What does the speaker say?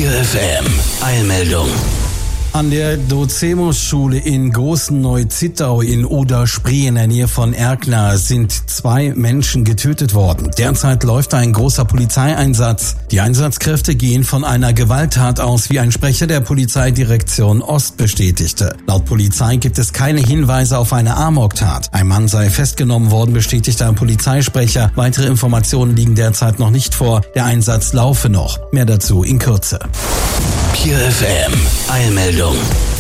Pier FM Eilmeldung. An der Docemus-Schule in Großen-Neu-Zittau in Oder-Spree in der Nähe von Erkner sind 2 Menschen getötet worden. Derzeit läuft ein großer Polizeieinsatz. Die Einsatzkräfte gehen von einer Gewalttat aus, wie ein Sprecher der Polizeidirektion Ost bestätigte. Laut Polizei gibt es keine Hinweise auf eine Amoktat. Ein Mann sei festgenommen worden, bestätigte ein Polizeisprecher. Weitere Informationen liegen derzeit noch nicht vor. Der Einsatz laufe noch. Mehr dazu in Kürze. Pier FM Eilmeldung.